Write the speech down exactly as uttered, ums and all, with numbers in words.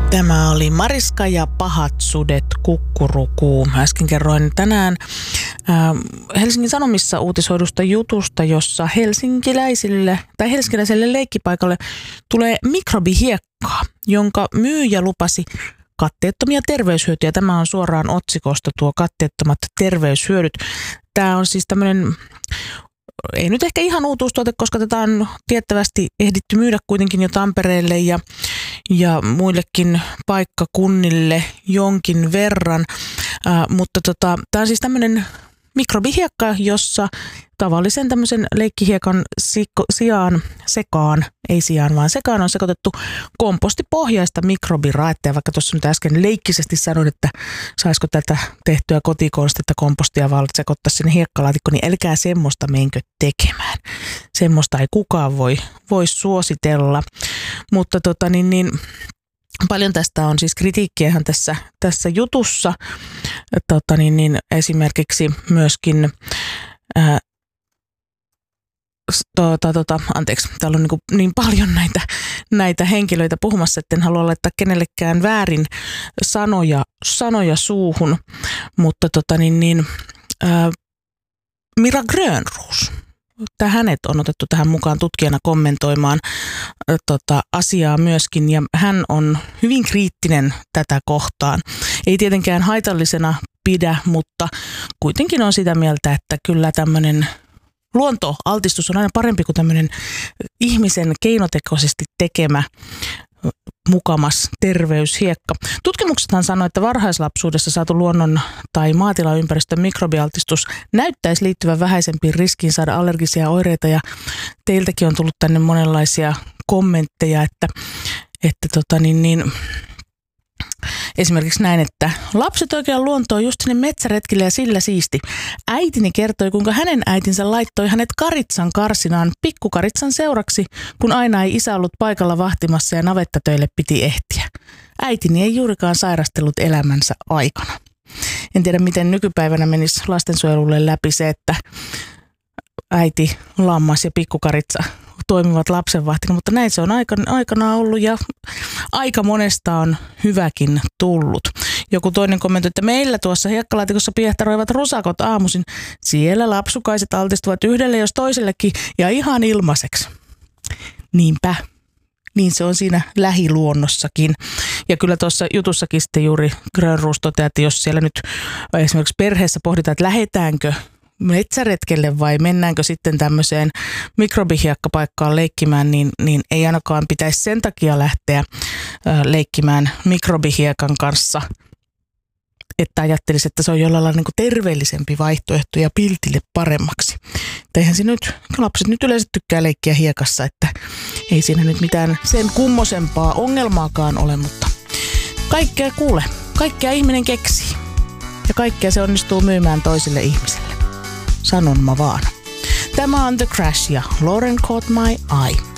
Tämä oli Mariska ja pahat sudet kukkurukuu. Äsken kerroin tänään äh, Helsingin Sanomissa uutisoidusta jutusta, jossa helsinkiläisille tai helsinkiläiselle leikkipaikalle tulee mikrobihiekkaa, jonka myyjä lupasi katteettomia terveyshyötyjä. Tämä on suoraan otsikosta tuo katteettomat terveyshyödyt. Tämä on siis tämmöinen, ei nyt ehkä ihan uutuustuote, koska tätä on tiettävästi ehditty myydä kuitenkin jo Tampereelle ja, ja muillekin paikkakunnille jonkin verran. Äh, mutta tota, tämä on siis tämmöinen mikrobihiekka, jossa tavallisen tämmöisen leikkihiekan sijaan sekaan, ei sijaan vaan sekaan on sekoitettu kompostipohjaista mikrobiraettia, vaikka tuossa nyt äsken leikkisesti sanoin, että saisiko tätä tehtyä kotikonstetta kompostia vaan sekoittaa sinne hiekkalaatikkoon, niin älkää semmoista menkö tekemään. Semmoista ei kukaan voi, voi suositella, mutta tota niin, niin paljon tästä on siis kritiikkiähän tässä, tässä jutussa. Tota niin, niin esimerkiksi myöskin ää, Tota, tota, anteeksi, täällä on niin, kuin niin paljon näitä, näitä henkilöitä puhumassa, että en halua laittaa kenellekään väärin sanoja, sanoja suuhun, mutta tota, niin, niin, ää, Mira Grönroos, tämä hänet on otettu tähän mukaan tutkijana kommentoimaan ä, tota, asiaa myöskin, ja hän on hyvin kriittinen tätä kohtaan. Ei tietenkään haitallisena pidä, mutta kuitenkin on sitä mieltä, että kyllä tämmöinen luontoaltistus on aina parempi kuin tämmöinen ihmisen keinotekoisesti tekemä mukamas terveyshiekka. Tutkimuksethan sanoo, että varhaislapsuudessa saatu luonnon- tai maatilaympäristön mikrobialtistus näyttäisi liittyvän vähäisempiin riskiin saada allergisia oireita, ja teiltäkin on tullut tänne monenlaisia kommentteja, että, että tota niin, niin esimerkiksi näin, että lapset oikein luontoon just sinne metsäretkille ja sillä siisti. Äitini kertoi, kuinka hänen äitinsä laittoi hänet karitsan karsinaan pikkukaritsan seuraksi, kun aina ei isä ollut paikalla vahtimassa ja navettatöille piti ehtiä. Äitini ei juurikaan sairastellut elämänsä aikana. En tiedä, miten nykypäivänä menisi lastensuojelulle läpi se, että äiti, lammas ja pikkukaritsa toimivat lapsenvahtina, mutta näin se on aikanaan ollut ja aika monesta on hyväkin tullut. Joku toinen kommentoi, että meillä tuossa hiekkalaatikossa piehtaroivat rusakot aamuisin. Siellä lapsukaiset altistuvat yhdelle jos toisellekin ja ihan ilmaiseksi. Niinpä. Niin se on siinä lähiluonnossakin. Ja kyllä tuossa jutussakin sitten juuri Grönroos toteaa, että jos siellä nyt esimerkiksi perheessä pohditaan, että lähdetäänkö metsäretkelle vai mennäänkö sitten tämmöiseen mikrobihiekkapaikkaan leikkimään, niin, niin ei ainakaan pitäisi sen takia lähteä ö, leikkimään mikrobihiekan kanssa, että ajattelisi, että se on jollain lailla niin kuin terveellisempi vaihtoehto ja piltille paremmaksi. Eihän se nyt, lapset nyt yleensä tykkää leikkiä hiekassa, että ei siinä nyt mitään sen kummosempaa ongelmaakaan ole, mutta kaikkea kuule, kaikkea ihminen keksii ja kaikkea se onnistuu myymään toisille ihmisille. Sanon mä vaan. Tämä on The Crash ja Lauren Caught My Eye.